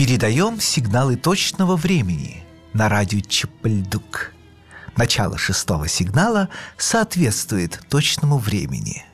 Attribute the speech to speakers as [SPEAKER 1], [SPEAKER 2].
[SPEAKER 1] Передаем сигналы точного времени на радио Чапыльдук. Начало 6-го сигнала соответствует точному времени.